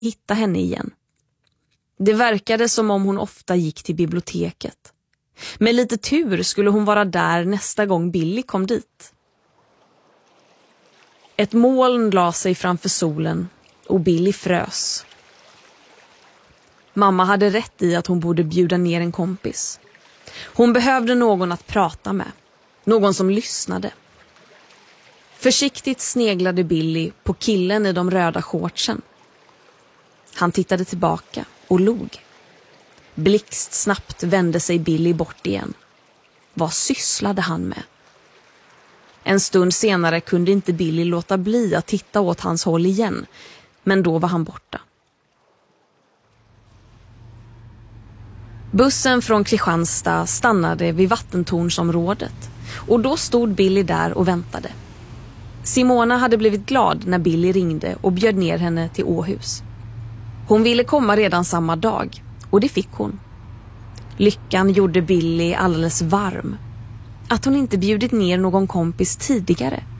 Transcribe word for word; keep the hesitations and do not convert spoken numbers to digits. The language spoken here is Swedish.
hitta henne igen. Det verkade som om hon ofta gick till biblioteket. Med lite tur skulle hon vara där nästa gång Billy kom dit. Ett moln la sig framför solen och Billy frös. Mamma hade rätt i att hon borde bjuda ner en kompis. Hon behövde någon att prata med. Någon som lyssnade. Försiktigt sneglade Billy på killen i de röda shortsen. Han tittade tillbaka och log. Blixt snabbt vände sig Billy bort igen. Vad sysslade han med? En stund senare kunde inte Billy låta bli att titta åt hans håll igen, men då var han borta. Bussen från Kristianstad stannade vid vattentornsområdet och då stod Billy där och väntade. Simona hade blivit glad när Billy ringde och bjöd ner henne till Åhus. Hon ville komma redan samma dag och det fick hon. Lyckan gjorde Billy alldeles varm. Att hon inte bjudit ner någon kompis tidigare.